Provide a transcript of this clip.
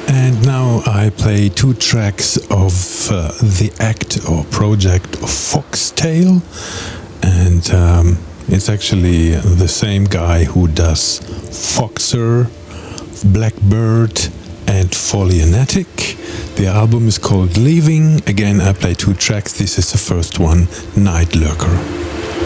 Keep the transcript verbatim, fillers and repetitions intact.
And now I play two tracks of uh, the act or project of Foxtail, and um, it's actually the same guy who does Foxer, Blackbird and Folionetic. The album is called Leaving. Again, I play two tracks. This is the first one, Night Lurker.